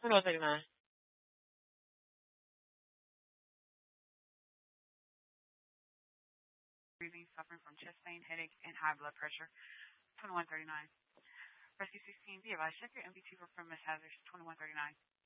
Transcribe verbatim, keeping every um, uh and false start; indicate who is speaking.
Speaker 1: twenty-one thirty-nine.
Speaker 2: Breathing, suffering from chest pain, headache, and high blood pressure. twenty-one thirty-nine. Rescue sixteen, be advised, check your M V T for premise hazards. twenty-one thirty-nine.